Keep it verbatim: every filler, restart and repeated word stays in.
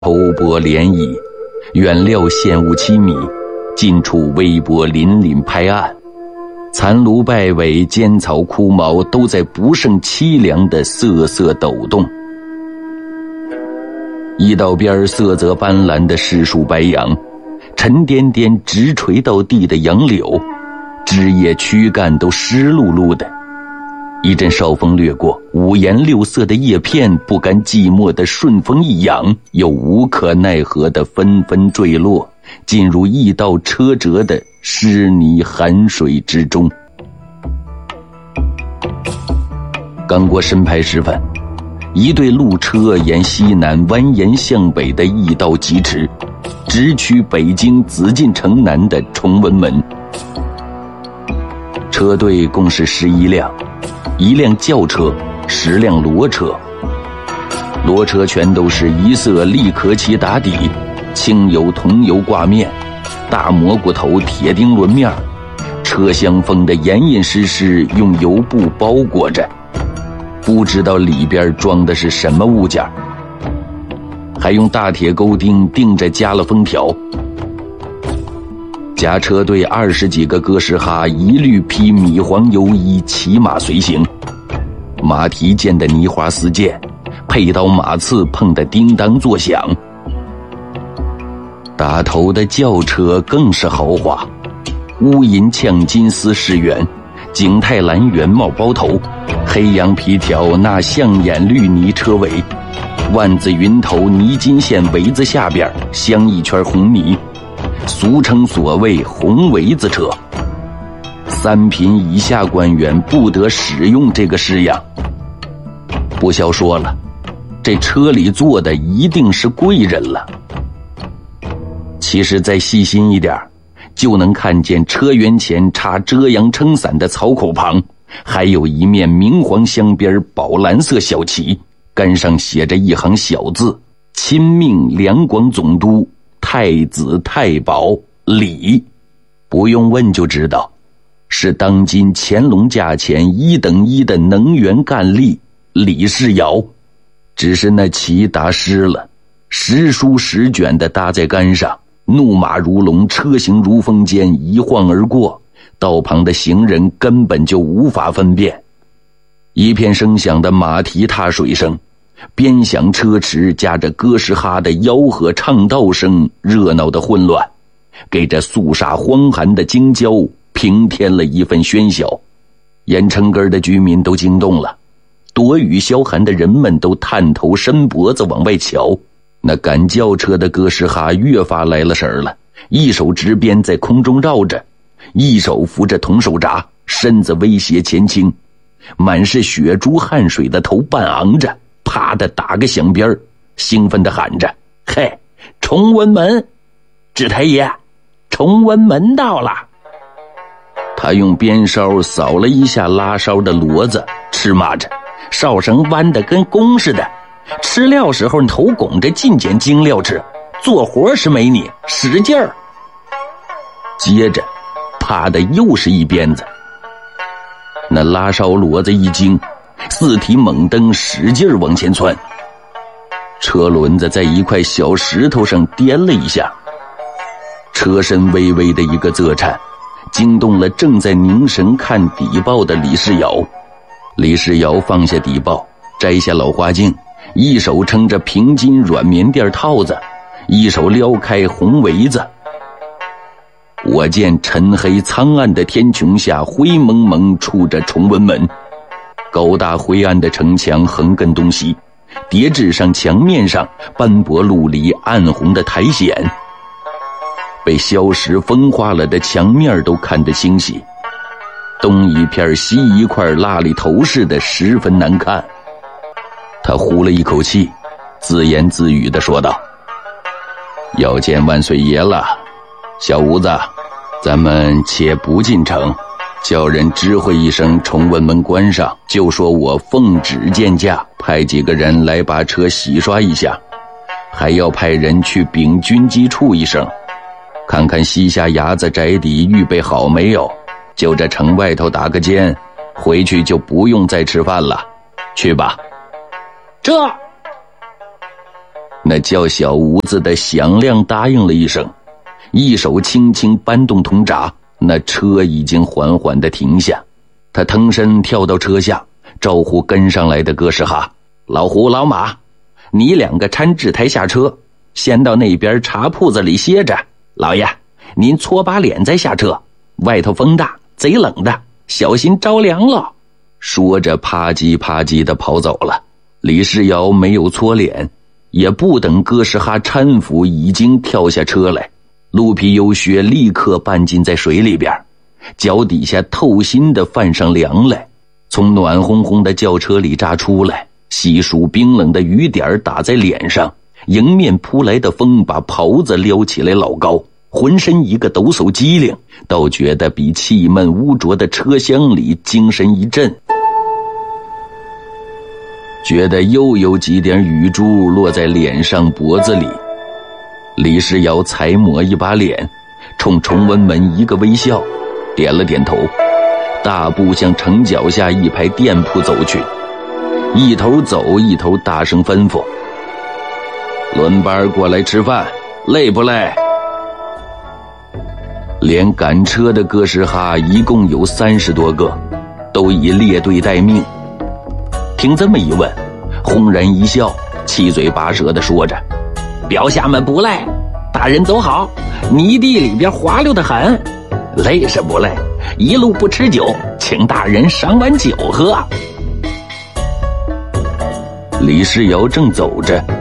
头波涟漪，远料线雾凄迷，近处微波粼粼拍岸，残芦败尾，尖草枯毛都在不胜凄凉的瑟瑟抖动。一道边色泽斑斓的柿树白杨，沉甸甸直垂到地的杨柳，枝叶躯干都湿漉漉的。一阵少风掠过，五颜六色的叶片不甘寂寞的顺风一扬，又无可奈何的纷纷坠落，进入驿道车辙的湿泥寒水之中。刚过申牌时分，一队路车沿西南蜿蜒向北的驿道疾驰，直趋北京紫禁城南的崇文门。车队共是十一辆，一辆轿车，十辆骡车。骡车全都是一色立可漆打底，轻有桐油挂面，大蘑菇头铁钉轮面，车厢封得严严实实，用油布包裹着，不知道里边装的是什么物件，还用大铁钩钉钉着加了封条。夹车队二十几个哥斯哈一律披米黄油衣，骑马随行。马蹄溅的泥花四溅，佩刀马刺碰得叮当作响。打头的轿车更是豪华，乌银呛金丝饰圆，景泰蓝圆帽包头，黑羊皮条那象眼绿泥车尾，万字云头泥金线围子下边镶一圈红泥，俗称所谓红围子车。三品以下官员不得使用这个式样。不消说了，这车里坐的一定是贵人了。其实再细心一点，就能看见车辕前插遮阳撑伞的草口旁，还有一面明黄镶边宝蓝色小旗，杆上写着一行小字：亲命两广总督太子太保李。不用问就知道，是当今乾隆驾前一等一的能源干吏李世尧。只是那旗打湿了，时书时卷地搭在杆上，怒马如龙，车行如风间一晃而过，道旁的行人根本就无法分辨。一片声响的马蹄踏水声，边响车驰夹着哥斯哈的吆喝唱道声，热闹的混乱，给这肃杀荒寒的京郊平添了一份喧嚣。盐城根的居民都惊动了，躲雨消寒的人们都探头伸脖子往外瞧。那赶轿车的哥斯哈越发来了神了，一手执鞭在空中绕着，一手扶着铜手闸，身子威胁前倾，满是血珠汗水的头半昂着，啪的打个响鞭，兴奋地喊着：嘿，崇文门，知太爷，崇文门到了。他用鞭梢扫了一下拉梢的骡子，斥骂着：哨绳弯得跟弓似的，吃料时候头拱着尽捡精料吃，做活时没你使劲儿。接着啪的又是一鞭子。那拉梢骡子一惊，四蹄猛蹬，使劲往前窜。车轮子在一块小石头上颠了一下，车身微微的一个侧颤，惊动了正在凝神看底报的李世尧。李世尧放下底报，摘下老花镜，一手撑着平金软棉垫套子，一手撩开红围子。我见沉黑苍暗的天穹下，灰蒙蒙处着崇文门，高大灰暗的城墙横亘东西，叠置上墙面上斑驳陆离暗红的苔藓，被消蚀风化了的墙面都看得清晰，东一片西一块蜡里头似的，十分难看。他呼了一口气，自言自语地说道：要见万岁爷了，小吴子，咱们且不进城，叫人知会一声崇文门关上，就说我奉旨见驾，派几个人来把车洗刷一下，还要派人去禀军机处一声，看看西夏衙子宅邸预备好没有，就这城外头打个尖，回去就不用再吃饭了，去吧。这那叫小五子的响亮答应了一声，一手轻轻搬动铜闸，那车已经缓缓地停下。他腾身跳到车下，招呼跟上来的哥斯哈：老胡老马，你两个搀制台下车，先到那边茶铺子里歇着。老爷，您搓把脸再下车，外头风大，贼冷的，小心着凉了。说着啪叽啪叽地跑走了。李世尧没有搓脸，也不等哥斯哈搀扶，已经跳下车来。鹿皮油靴立刻半浸在水里边，脚底下透心地泛上凉来，从暖烘烘的轿车里扎出来，细数冰冷的雨点打在脸上，迎面扑来的风把袍子撩起来老高，浑身一个抖擞机灵，倒觉得比气闷污浊的车厢里精神一振，觉得又有几点雨珠落在脸上脖子里。李世尧才抹一把脸，冲崇文门一个微笑，点了点头，大步向城脚下一排店铺走去，一头走一头大声吩咐：轮班过来吃饭，累不累？连赶车的哥斯哈一共有三十多个，都以列队待命。听这么一问，轰然一笑，七嘴八舌地说着：表下们不累，大人走好，泥地里边滑溜得很。累是不累，一路不吃酒，请大人赏碗酒喝。李世尧正走着，